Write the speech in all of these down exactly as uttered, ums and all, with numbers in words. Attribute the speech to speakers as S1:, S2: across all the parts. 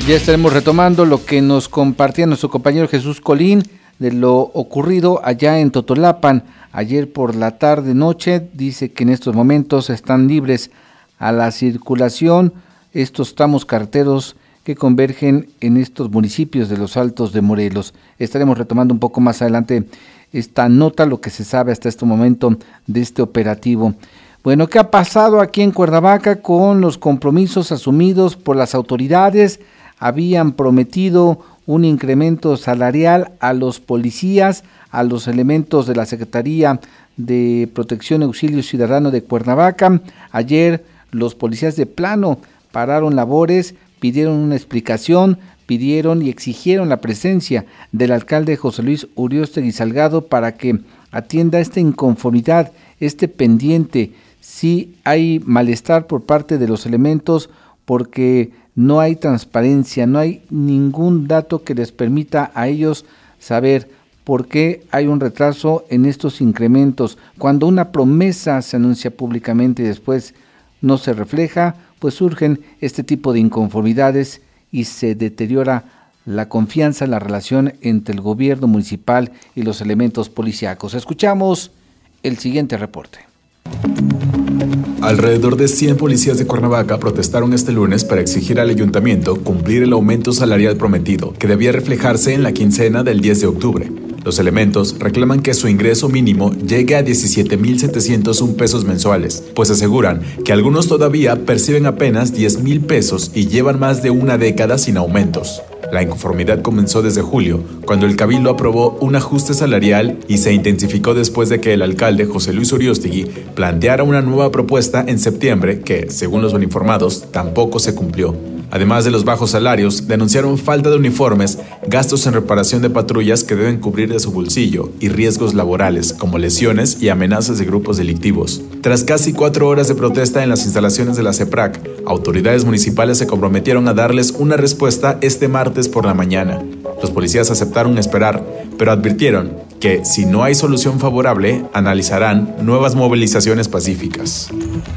S1: Ya estaremos retomando lo que nos compartía nuestro compañero Jesús Colín de lo ocurrido allá en Totolapan ayer por la tarde noche. Dice que en estos momentos están libres a la circulación estos tramos carreteros que convergen en estos municipios de los Altos de Morelos. Estaremos retomando un poco más adelante esta nota, lo que se sabe hasta este momento de este operativo. Bueno, ¿qué ha pasado aquí en Cuernavaca con los compromisos asumidos por las autoridades? Habían prometido un incremento salarial a los policías, a los elementos de la Secretaría de Protección y Auxilio Ciudadano de Cuernavaca. Ayer los policías de plano pararon labores, pidieron una explicación, pidieron y exigieron la presencia del alcalde José Luis Uriostegui Salgado para que atienda esta inconformidad, este pendiente. Sí hay malestar por parte de los elementos porque no hay transparencia, no hay ningún dato que les permita a ellos saber por qué hay un retraso en estos incrementos. Cuando una promesa se anuncia públicamente y después no se refleja, pues surgen este tipo de inconformidades y se deteriora la confianza, la relación entre el gobierno municipal y los elementos policíacos. Escuchamos el siguiente reporte.
S2: Alrededor de cien policías de Cuernavaca protestaron este lunes para exigir al ayuntamiento cumplir el aumento salarial prometido, que debía reflejarse en la quincena del diez de octubre. Los elementos reclaman que su ingreso mínimo llegue a diecisiete mil setecientos uno pesos mensuales, pues aseguran que algunos todavía perciben apenas diez mil pesos y llevan más de una década sin aumentos. La inconformidad comenzó desde julio, cuando el Cabildo aprobó un ajuste salarial y se intensificó después de que el alcalde José Luis Uriostegui planteara una nueva propuesta en septiembre que, según los informados, tampoco se cumplió. Además de los bajos salarios, denunciaron falta de uniformes, gastos en reparación de patrullas que deben cubrir de su bolsillo y riesgos laborales, como lesiones y amenazas de grupos delictivos. Tras casi cuatro horas de protesta en las instalaciones de la CEPRAC, autoridades municipales se comprometieron a darles una respuesta este martes por la mañana. Los policías aceptaron esperar, pero advirtieron que, si no hay solución favorable, analizarán nuevas movilizaciones pacíficas.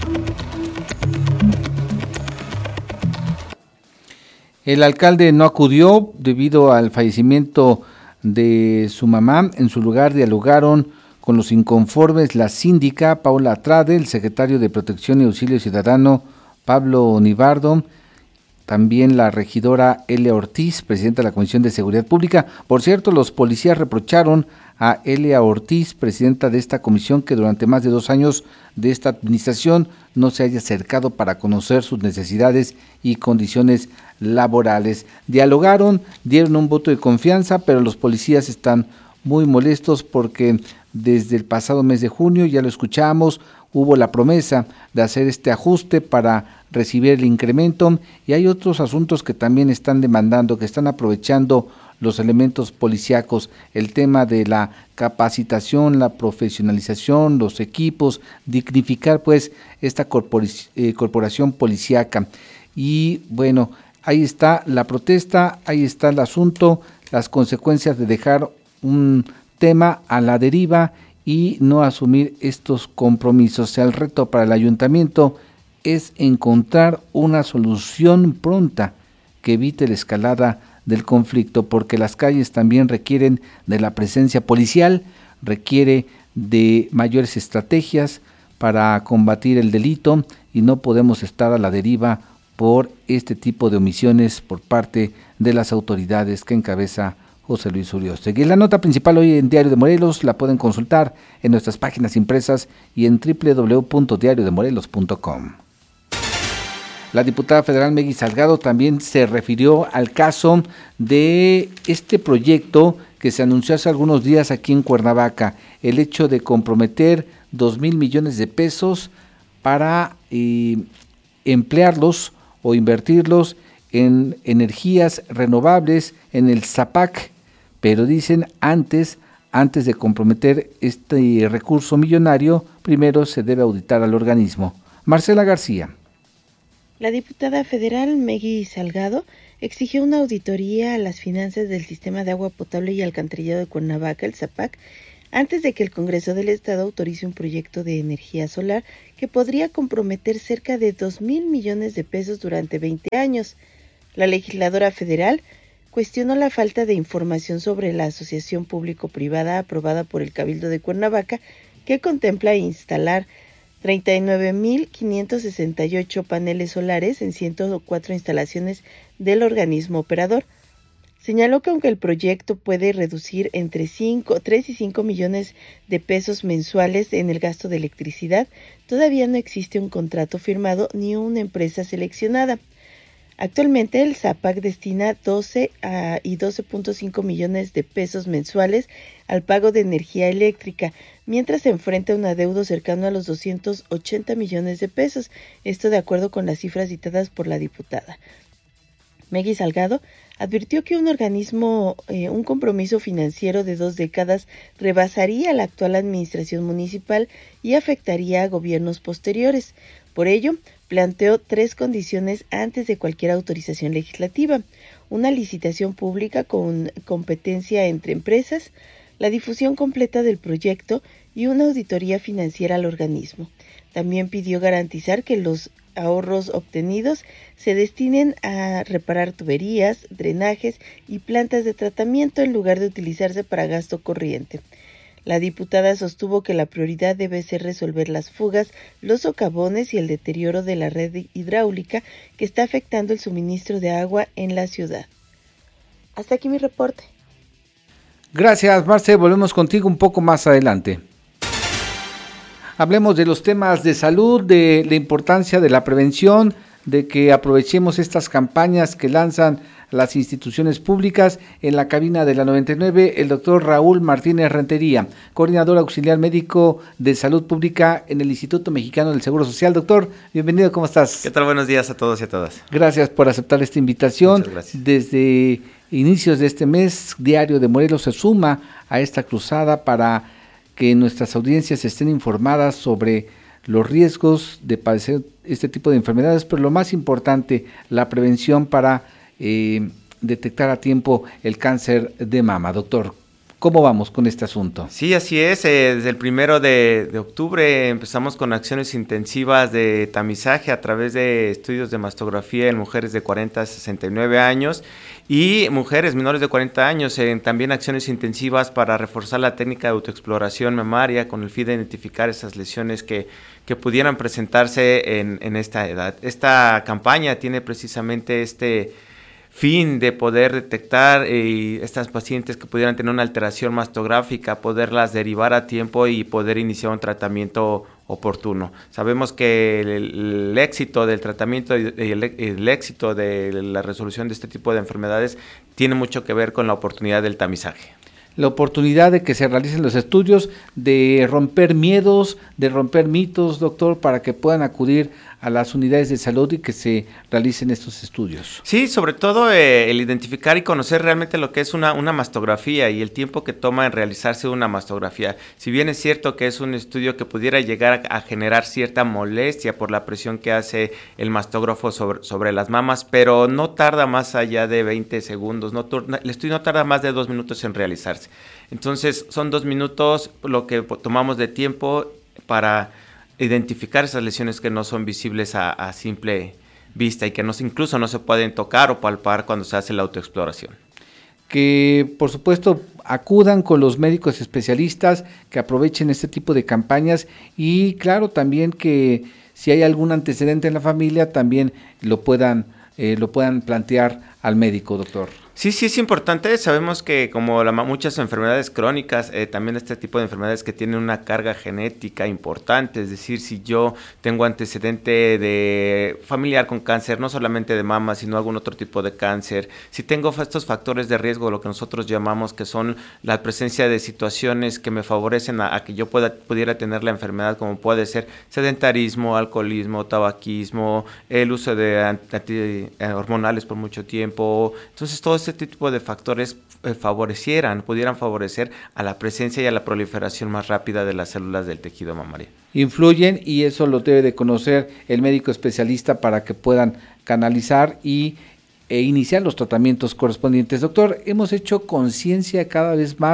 S1: El alcalde no acudió debido al fallecimiento de su mamá. En su lugar dialogaron con los inconformes la síndica Paula Trade, el secretario de Protección y Auxilio Ciudadano Pablo Nivardo, también la regidora Elia Ortiz, presidenta de la Comisión de Seguridad Pública. Por cierto, los policías reprocharon a Elia Ortiz, presidenta de esta comisión, que durante más de dos años de esta administración no se haya acercado para conocer sus necesidades y condiciones laborales. Dialogaron, dieron un voto de confianza, pero los policías están muy molestos porque desde el pasado mes de junio, ya lo escuchamos, hubo la promesa de hacer este ajuste para recibir el incremento, y hay otros asuntos que también están demandando, que están aprovechando los elementos policíacos, el tema de la capacitación, la profesionalización, los equipos, dignificar pues esta corpor- eh, corporación policíaca. Y bueno, ahí está la protesta, ahí está el asunto, las consecuencias de dejar un tema a la deriva y no asumir estos compromisos. El reto para el ayuntamiento es encontrar una solución pronta que evite la escalada del conflicto, porque las calles también requieren de la presencia policial, requiere de mayores estrategias para combatir el delito y no podemos estar a la deriva por este tipo de omisiones por parte de las autoridades que encabeza José Luis Uriostegui. La nota principal hoy en Diario de Morelos la pueden consultar en nuestras páginas impresas y en doble u doble u doble u punto diario de morelos punto com. La diputada federal Meggy Salgado también se refirió al caso de este proyecto que se anunció hace algunos días aquí en Cuernavaca, el hecho de comprometer dos mil millones de pesos para eh, emplearlos o invertirlos en energías renovables en el ZAPAC, pero dicen antes, antes de comprometer este recurso millonario, primero se debe auditar al organismo. Marcela García.
S3: La diputada federal Meggy Salgado exigió una auditoría a las finanzas del Sistema de Agua Potable y Alcantarillado de Cuernavaca, el ZAPAC, antes de que el Congreso del Estado autorice un proyecto de energía solar que podría comprometer cerca de dos mil millones de pesos durante veinte años. La legisladora federal cuestionó la falta de información sobre la asociación público-privada aprobada por el Cabildo de Cuernavaca, que contempla instalar treinta y nueve mil quinientos sesenta y ocho paneles solares en ciento cuatro instalaciones del organismo operador. Señaló que aunque el proyecto puede reducir entre tres y cinco millones de pesos mensuales en el gasto de electricidad, todavía no existe un contrato firmado ni una empresa seleccionada. Actualmente el ZAPAC destina doce a, y doce punto cinco millones de pesos mensuales al pago de energía eléctrica, mientras se enfrenta a un adeudo cercano a los doscientos ochenta millones de pesos, esto de acuerdo con las cifras citadas por la diputada. Meggy Salgado advirtió que un organismo, eh, un compromiso financiero de dos décadas rebasaría la actual administración municipal y afectaría a gobiernos posteriores. Por ello, planteó tres condiciones antes de cualquier autorización legislativa: una licitación pública con competencia entre empresas, la difusión completa del proyecto y una auditoría financiera al organismo. También pidió garantizar que los ahorros obtenidos se destinen a reparar tuberías, drenajes y plantas de tratamiento en lugar de utilizarse para gasto corriente. La diputada sostuvo que la prioridad debe ser resolver las fugas, los socavones y el deterioro de la red hidráulica que está afectando el suministro de agua en la ciudad. Hasta aquí mi reporte.
S1: Gracias, Marce. Volvemos contigo un poco más adelante. Hablemos de los temas de salud, de la importancia de la prevención, de que aprovechemos estas campañas que lanzan las instituciones públicas. En la cabina de la noventa y nueve, el doctor Raúl Martínez Rentería, coordinador auxiliar médico de salud pública en el Instituto Mexicano del Seguro Social. Doctor, bienvenido, ¿cómo estás?
S4: ¿Qué tal? Buenos días a todos y a todas.
S1: Gracias por aceptar esta invitación.
S4: Muchas gracias.
S1: Desde inicios de este mes, Diario de Morelos se suma a esta cruzada para que nuestras audiencias estén informadas sobre los riesgos de padecer este tipo de enfermedades, pero lo más importante, la prevención para eh, detectar a tiempo el cáncer de mama. Doctor, ¿cómo vamos con este asunto?
S4: Sí, así es. Eh, desde el primero de, de octubre empezamos con acciones intensivas de tamizaje a través de estudios de mastografía en mujeres de cuarenta a sesenta y nueve años y mujeres menores de cuarenta años, en también acciones intensivas para reforzar la técnica de autoexploración mamaria con el fin de identificar esas lesiones que, que pudieran presentarse en, en esta edad. Esta campaña tiene precisamente este fin de poder detectar eh, estas pacientes que pudieran tener una alteración mastográfica, poderlas derivar a tiempo y poder iniciar un tratamiento oportuno. Sabemos que el, el éxito del tratamiento y el, el éxito de la resolución de este tipo de enfermedades tiene mucho que ver con la oportunidad del tamizaje.
S1: La oportunidad de que se realicen los estudios, de romper miedos, de romper mitos, doctor, para que puedan acudir a las unidades de salud y que se realicen estos estudios.
S4: Sí, sobre todo eh, el identificar y conocer realmente lo que es una, una mastografía y el tiempo que toma en realizarse una mastografía. Si bien es cierto que es un estudio que pudiera llegar a, a generar cierta molestia por la presión que hace el mastógrafo sobre, sobre las mamas, pero no tarda más allá de veinte segundos, no, el estudio no tarda más de dos minutos en realizarse. Entonces son dos minutos lo que tomamos de tiempo para identificar esas lesiones que no son visibles a, a simple vista y que no, incluso no se pueden tocar o palpar cuando se hace la autoexploración.
S1: Que por supuesto acudan con los médicos especialistas, que aprovechen este tipo de campañas y claro también que si hay algún antecedente en la familia también lo puedan, eh, lo puedan plantear al médico, doctor.
S4: Sí, sí es importante. Sabemos que como la, muchas enfermedades crónicas, eh, también este tipo de enfermedades que tienen una carga genética importante, es decir, si yo tengo antecedente de familiar con cáncer, no solamente de mama, sino algún otro tipo de cáncer, si tengo estos factores de riesgo, lo que nosotros llamamos que son la presencia de situaciones que me favorecen a, a que yo pueda, pudiera tener la enfermedad, como puede ser sedentarismo, alcoholismo, tabaquismo, el uso de antihormonales por mucho tiempo, entonces todo este tipo de factores eh, favorecieran, pudieran favorecer a la presencia y a la proliferación más rápida de las células del tejido mamario.
S1: Influyen y eso lo debe de conocer el médico especialista para que puedan canalizar y e iniciar los tratamientos correspondientes. Doctor, hemos hecho conciencia cada vez más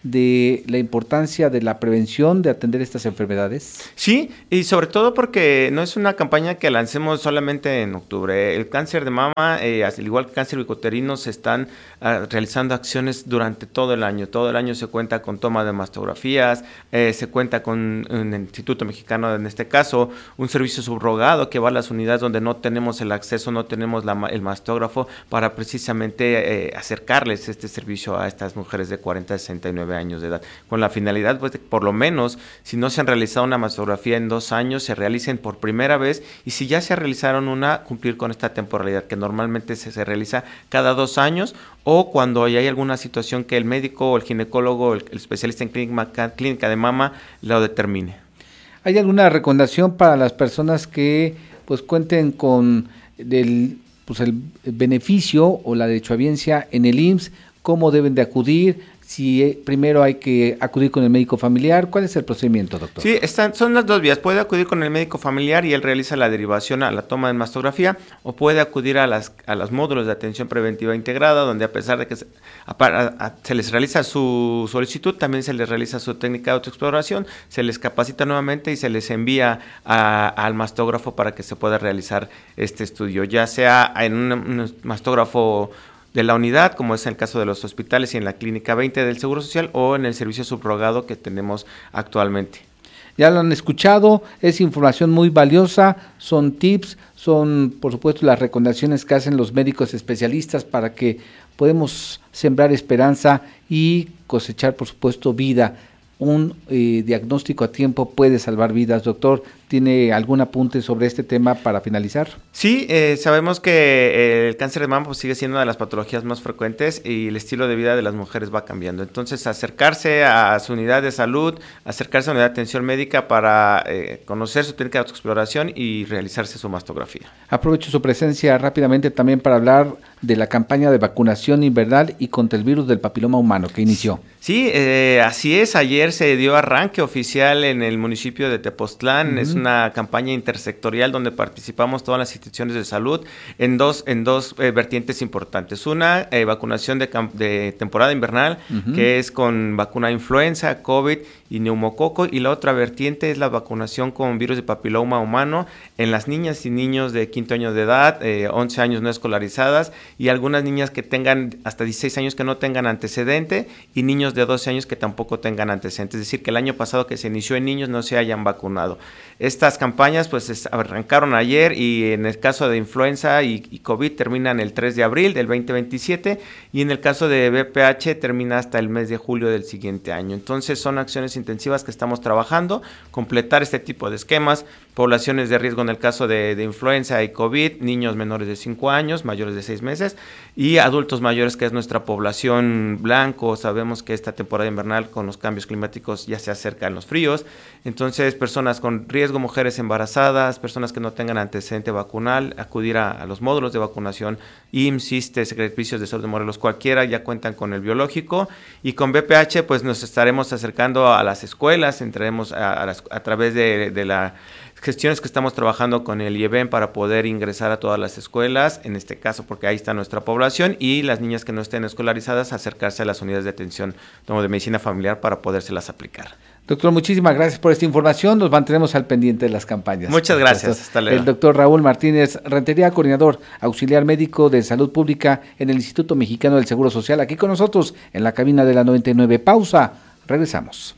S1: de la importancia de la prevención de atender estas enfermedades?
S4: Sí, y sobre todo porque no es una campaña que lancemos solamente en octubre. El cáncer de mama, eh, al igual que el cáncer uterino, se están uh, realizando acciones durante todo el año. Todo el año se cuenta con toma de mastografías, eh, se cuenta con un Instituto Mexicano, en este caso, un servicio subrogado que va a las unidades donde no tenemos el acceso, no tenemos la, el mastógrafo, para precisamente eh, acercarles este servicio a estas mujeres de cuarenta a sesenta y nueve años de edad, con la finalidad, pues, de que por lo menos, si no se han realizado una mastografía en dos años, se realicen por primera vez, y si ya se realizaron una, cumplir con esta temporalidad, que normalmente se, se realiza cada dos años, o cuando hay alguna situación que el médico o el ginecólogo, el, el especialista en clínica, clínica de mama, lo determine.
S1: ¿Hay alguna recomendación para las personas que pues cuenten con del, pues, el beneficio o la derechohabiencia en el I M S S? ¿Cómo deben de acudir? Si eh, primero hay que acudir con el médico familiar, ¿cuál es el procedimiento, doctor?
S4: Sí, están, son las dos vías. Puede acudir con el médico familiar y él realiza la derivación a la toma de mastografía, o puede acudir a las a los módulos de atención preventiva integrada, donde a pesar de que se, a, a, a, se les realiza su solicitud, también se les realiza su técnica de autoexploración, se les capacita nuevamente y se les envía a, al mastógrafo para que se pueda realizar este estudio, ya sea en un, un mastógrafo de la unidad, como es en el caso de los hospitales y en la Clínica veinte del Seguro Social, o en el servicio subrogado que tenemos actualmente.
S1: Ya lo han escuchado, es información muy valiosa, son tips, son por supuesto las recomendaciones que hacen los médicos especialistas para que podamos sembrar esperanza y cosechar por supuesto vida. Un eh, diagnóstico a tiempo puede salvar vidas. Doctor, ¿tiene algún apunte sobre este tema para finalizar?
S4: Sí, eh, sabemos que el cáncer de mama pues, sigue siendo una de las patologías más frecuentes y el estilo de vida de las mujeres va cambiando. Entonces, acercarse a su unidad de salud, acercarse a una unidad de atención médica para eh, conocer su técnica de autoexploración y realizarse su mastografía.
S1: Aprovecho su presencia rápidamente también para hablar de la campaña de vacunación invernal y contra el virus del papiloma humano que inició.
S4: Sí, eh, así es. Ayer se dio arranque oficial en el municipio de Tepoztlán. Uh-huh. Es una campaña intersectorial donde participamos todas las instituciones de salud en dos en dos eh, vertientes importantes. Una, eh, vacunación de, de temporada invernal, uh-huh. que es con vacuna influenza, COVID y neumococo, y la otra vertiente es la vacunación con virus de papiloma humano en las niñas y niños de quinto año de edad, eh, once años no escolarizadas, y algunas niñas que tengan hasta dieciséis años que no tengan antecedente, y niños de doce años que tampoco tengan antecedentes, es decir, que el año pasado que se inició en niños no se hayan vacunado. Estas campañas pues arrancaron ayer, y en el caso de influenza y, y COVID terminan el tres de abril del veinte veintisiete, y en el caso de V P H termina hasta el mes de julio del siguiente año. Entonces son acciones intensivas que estamos trabajando, completar este tipo de esquemas, poblaciones de riesgo en el caso de, de influenza y COVID, niños menores de cinco años, mayores de seis meses, y adultos mayores, que es nuestra población blanco. Sabemos que esta temporada invernal con los cambios climáticos ya se acercan los fríos, entonces personas con riesgo, mujeres embarazadas, personas que no tengan antecedente vacunal, acudir a, a los módulos de vacunación, I M S S, ISSSTE, Servicios de Salud de Morelos, cualquiera, ya cuentan con el biológico, y con V P H pues nos estaremos acercando a las escuelas, entraremos a, a, las, a través de, de la gestiones que estamos trabajando con el I E B E M para poder ingresar a todas las escuelas, en este caso porque ahí está nuestra población, y las niñas que no estén escolarizadas acercarse a las unidades de atención como de medicina familiar para podérselas aplicar.
S1: Doctor, muchísimas gracias por esta información, nos mantenemos al pendiente de las campañas.
S4: Muchas gracias, hasta luego.
S1: El doctor Raúl Martínez Rentería, coordinador auxiliar médico de salud pública en el Instituto Mexicano del Seguro Social, aquí con nosotros en la cabina de la noventa y nueve. Pausa, regresamos.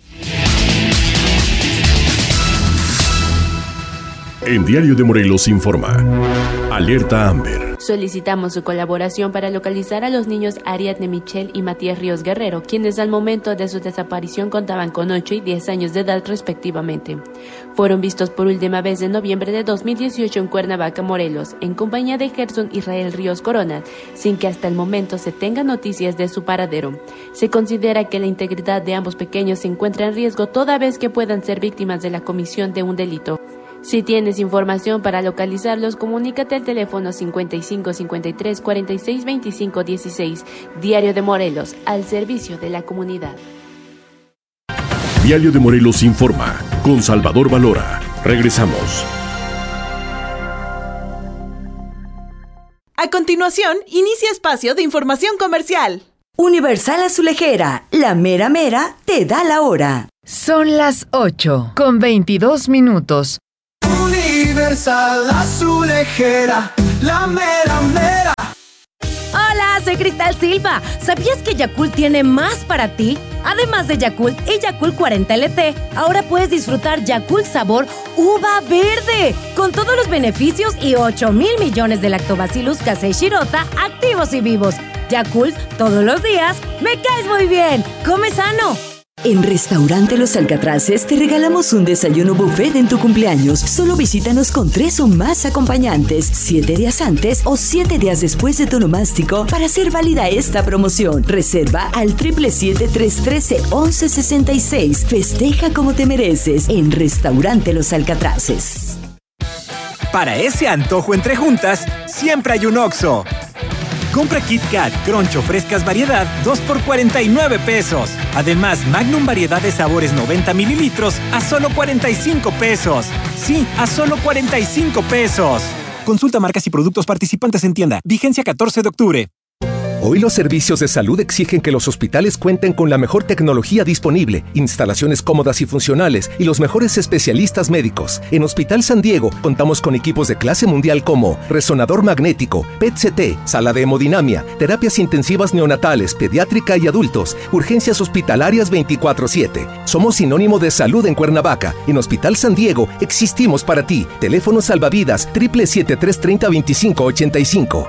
S5: En Diario de Morelos informa. Alerta Amber.
S6: Solicitamos su colaboración para localizar a los niños Ariadne Michelle y Matías Ríos Guerrero, quienes al momento de su desaparición contaban con ocho y diez años de edad respectivamente. Fueron vistos por última vez en noviembre de dos mil dieciocho en Cuernavaca, Morelos, en compañía de Gerson Israel Ríos Corona, sin que hasta el momento se tenga noticias de su paradero. Se considera que la integridad de ambos pequeños se encuentra en riesgo toda vez que puedan ser víctimas de la comisión de un delito. Si tienes información para localizarlos, comunícate al teléfono cincuenta y cinco cincuenta y tres cuarenta y seis veinticinco dieciséis. Diario de Morelos, al servicio de la comunidad.
S5: Diario de Morelos informa, con Salvador Valora. Regresamos.
S7: A continuación, inicia espacio de información comercial. Universal Azulejera, la mera mera te da la hora.
S8: Son las ocho con veintidós minutos.
S9: Universal Azulejera, la mera mera.
S10: Hola, soy Cristal Silva. ¿Sabías que Yakult tiene más para ti? Además de Yakult y Yakult cuarenta L T, ahora puedes disfrutar Yakult sabor uva verde, con todos los beneficios y ocho mil millones de lactobacillus casei shirota activos y vivos. Yakult, todos los días, me caes muy bien. ¡Come sano!
S7: En Restaurante Los Alcatraces te regalamos un desayuno buffet en tu cumpleaños. Solo visítanos con tres o más acompañantes, siete días antes o siete días después de tu onomástico para hacer válida esta promoción. Reserva al siete siete siete, tres uno tres, once sesenta y seis. Festeja como te mereces en Restaurante Los Alcatraces.
S11: Para ese antojo entre juntas, siempre hay un Oxxo. Compra Kit Kat, Crunch o frescas variedad, dos por cuarenta y nueve pesos. Además, Magnum variedad de sabores noventa mililitros a solo cuarenta y cinco pesos. Sí, a solo cuarenta y cinco pesos. Consulta marcas y productos participantes en tienda. Vigencia catorce de octubre.
S12: Hoy los servicios de salud exigen que los hospitales cuenten con la mejor tecnología disponible, instalaciones cómodas y funcionales y los mejores especialistas médicos. En Hospital San Diego contamos con equipos de clase mundial como resonador magnético, P E T C T, sala de hemodinamia, terapias intensivas neonatales, pediátrica y adultos, urgencias hospitalarias veinticuatro siete. Somos sinónimo de salud en Cuernavaca. En Hospital San Diego existimos para ti. Teléfono salvavidas siete siete tres, tres cero, dos cinco ocho cinco.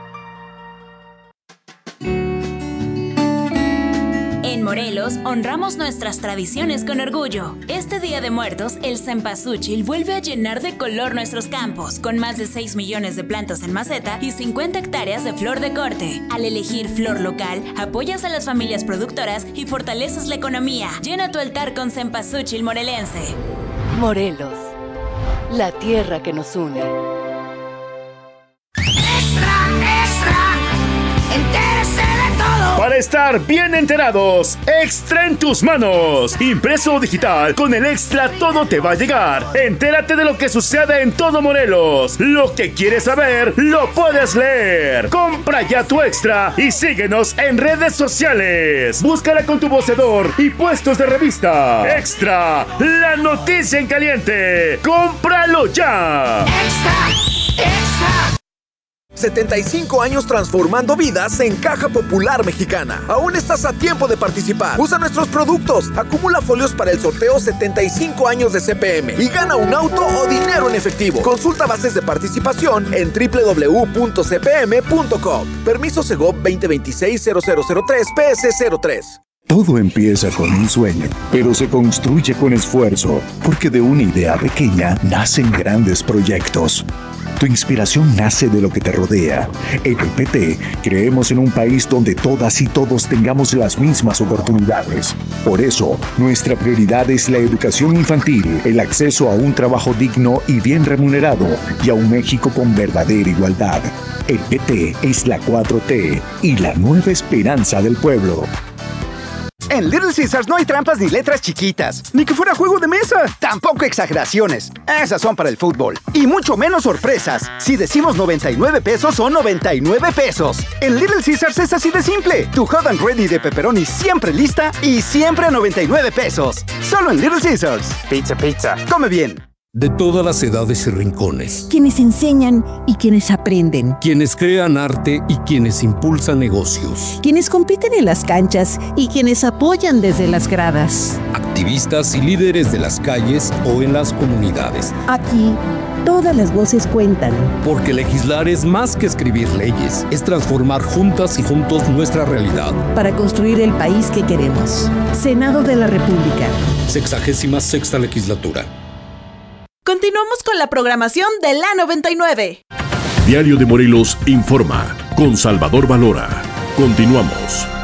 S13: En Morelos, honramos nuestras tradiciones con orgullo. Este Día de Muertos, el cempasúchil vuelve a llenar de color nuestros campos, con más de seis millones de plantas en maceta y cincuenta hectáreas de flor de corte. Al elegir flor local, apoyas a las familias productoras y fortaleces la economía. Llena tu altar con cempasúchil morelense.
S8: Morelos, la tierra que nos une.
S9: ¡Extra, extra! ¡Entérese de todo!
S14: Para estar bien enterados, Extra en tus manos. Impreso o digital, con el Extra todo te va a llegar. Entérate de lo que sucede en todo Morelos. Lo que quieres saber, lo puedes leer. Compra ya tu Extra y síguenos en redes sociales. Búscala con tu vocedor y puestos de revista. Extra, la noticia en caliente. ¡Cómpralo ya!
S9: ¡Extra! ¡Extra!
S15: setenta y cinco años transformando vidas en Caja Popular Mexicana. Aún estás a tiempo de participar. Usa nuestros productos. Acumula folios para el sorteo setenta y cinco años de C P M y gana un auto o dinero en efectivo. Consulta bases de participación en doble u doble u doble u punto c p m punto com. Permiso Segov veinte veintiséis cero cero cero tres P S cero tres.
S16: Todo empieza con un sueño, pero se construye con esfuerzo, porque de una idea pequeña nacen grandes proyectos. Tu inspiración nace de lo que te rodea. En el P T creemos en un país donde todas y todos tengamos las mismas oportunidades. Por eso, nuestra prioridad es la educación infantil, el acceso a un trabajo digno y bien remunerado, y a un México con verdadera igualdad. El P T es la cuatro T y la nueva esperanza del pueblo.
S17: En Little Caesars no hay trampas ni letras chiquitas, ni que fuera juego de mesa. Tampoco exageraciones. Esas son para el fútbol. Y mucho menos sorpresas. Si decimos noventa y nueve pesos, son noventa y nueve pesos. En Little Caesars es así de simple. Tu hot and ready de pepperoni siempre lista y siempre a noventa y nueve pesos. Solo en Little Caesars.
S18: Pizza, pizza.
S17: Come bien.
S19: De todas las edades y rincones.
S20: Quienes enseñan y quienes aprenden.
S19: Quienes crean arte y quienes impulsan negocios.
S20: Quienes compiten en las canchas y quienes apoyan desde las gradas.
S19: Activistas y líderes de las calles o en las comunidades.
S20: Aquí, todas las voces cuentan.
S19: Porque legislar es más que escribir leyes. Es transformar juntas y juntos nuestra realidad.
S20: Para construir el país que queremos. Senado de la República.
S19: Sexagésima sexta legislatura.
S21: Continuamos con la programación de la noventa y nueve.
S5: Diario de Morelos informa con Salvador Valora. Continuamos.